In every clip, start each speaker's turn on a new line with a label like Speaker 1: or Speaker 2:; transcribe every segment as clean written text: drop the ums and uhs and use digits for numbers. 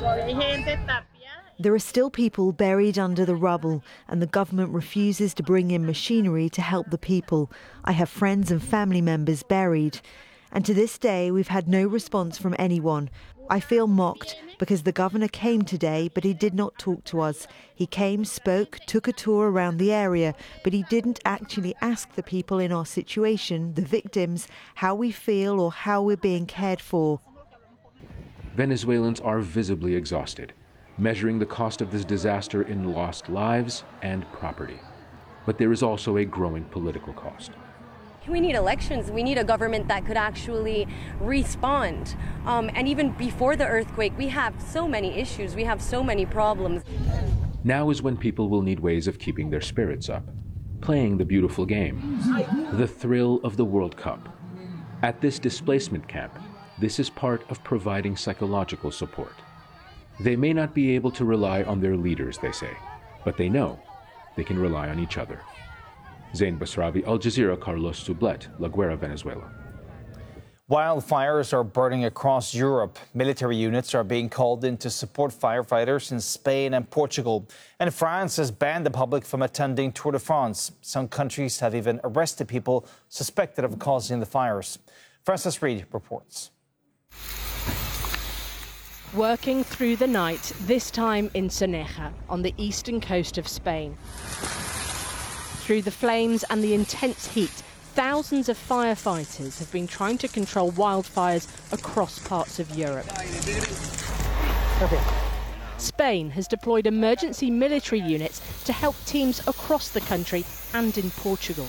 Speaker 1: There are still people buried under the rubble, and the government refuses to bring in machinery to help the people. I have friends and family members buried. And to this day, we've had no response from anyone. I feel mocked because the governor came today, but he did not talk to us. He came, spoke, took a tour around the area, but he didn't actually ask the people in our situation, the victims, how we feel or how we're being cared for.
Speaker 2: Venezuelans are visibly exhausted, measuring the cost of this disaster in lost lives and property. But there is also a growing political cost.
Speaker 3: We need elections. We need a government that could actually respond. And even before the earthquake, we have so many issues. We have so many problems.
Speaker 2: Now is when people will need ways of keeping their spirits up, playing the beautiful game, the thrill of the World Cup. At this displacement camp, this is part of providing psychological support. They may not be able to rely on their leaders, they say, but they know they can rely on each other. Zain Basravi, Al Jazeera, Carlos Sublet, La Guera, Venezuela.
Speaker 4: Wildfires are burning across Europe. Military units are being called in to support firefighters in Spain and Portugal. And France has banned the public from attending Tour de France. Some countries have even arrested people suspected of causing the fires. Francis Reid reports.
Speaker 5: Working through the night, this time in Soneja, on the eastern coast of Spain. Through the flames and the intense heat, thousands of firefighters have been trying to control wildfires across parts of Europe. Spain has deployed emergency military units to help teams across the country and in Portugal.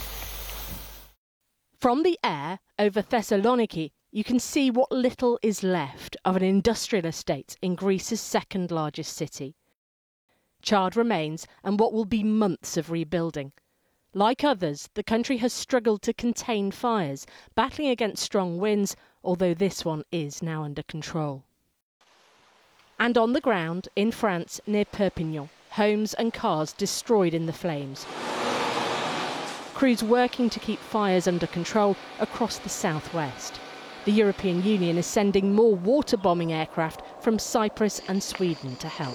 Speaker 5: From the air over Thessaloniki, you can see what little is left of an industrial estate in Greece's second largest city. Charred remains and what will be months of rebuilding. Like others, the country has struggled to contain fires, battling against strong winds, although this one is now under control. And on the ground, in France, near Perpignan, homes and cars destroyed in the flames. Crews working to keep fires under control across the southwest. The European Union is sending more water bombing aircraft from Cyprus and Sweden to help.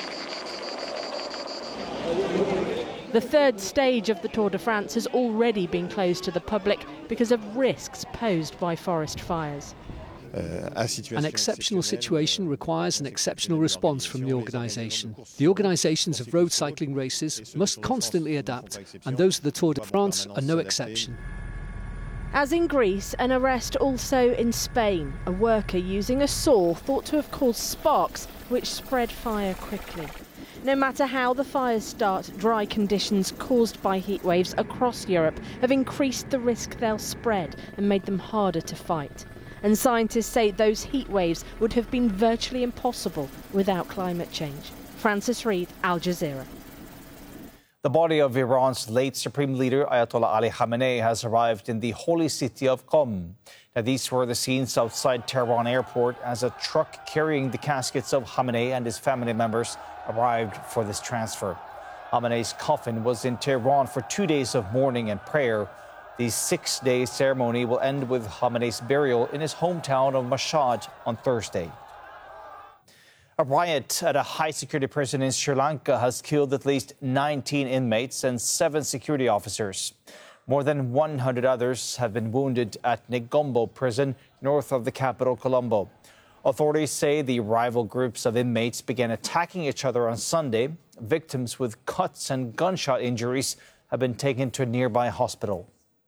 Speaker 5: The third stage of the Tour de France has already been closed to the public because of risks posed by forest fires.
Speaker 6: An exceptional situation requires an exceptional response from the organisation. The organisations of road cycling races must constantly adapt, and those of the Tour de France are no exception.
Speaker 5: As in Greece, an arrest also in Spain. A worker using a saw thought to have caused sparks which spread fire quickly. No matter how the fires start, dry conditions caused by heat waves across Europe have increased the risk they'll spread and made them harder to fight. And scientists say those heat waves would have been virtually impossible without climate change. Francis Reid, Al Jazeera.
Speaker 4: The body of Iran's late Supreme Leader Ayatollah Ali Khamenei has arrived in the holy city of Qom. Now, these were the scenes outside Tehran airport as a truck carrying the caskets of Khamenei and his family members arrived for this transfer. Khamenei's coffin was in Tehran for 2 days of mourning and prayer. The 6-day ceremony will end with Khamenei's burial in his hometown of Mashhad on Thursday. A riot at a high-security prison in Sri Lanka has killed at least 19 inmates and 7 security officers. More than 100 others have been wounded at Negombo prison north of the capital, Colombo. Authorities say the rival groups of inmates began attacking each other on Sunday. Victims with cuts and gunshot injuries have been taken to a nearby hospital.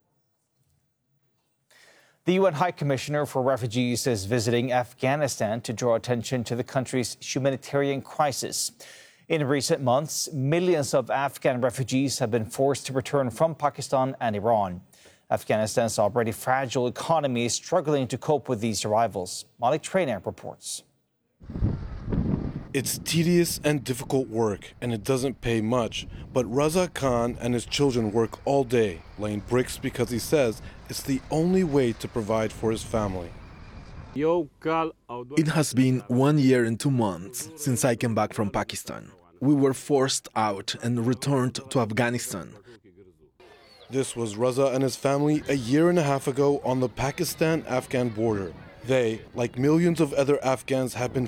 Speaker 4: The UN High Commissioner for Refugees is visiting Afghanistan to draw attention to the country's humanitarian crisis. In recent months, millions of Afghan refugees have been forced to return from Pakistan and Iran. Afghanistan's already fragile economy is struggling to cope with these arrivals. Malik Trainer reports.
Speaker 7: It's tedious and difficult work, and it doesn't pay much. But Raza Khan and his children work all day, laying bricks because he says it's the only way to provide for his family.
Speaker 8: It has been 1 year and 2 months since I came back from Pakistan. We were forced out and returned to Afghanistan.
Speaker 7: This was Raza and his family 1.5 years ago on the Pakistan-Afghan border. They, like millions of other Afghans, have been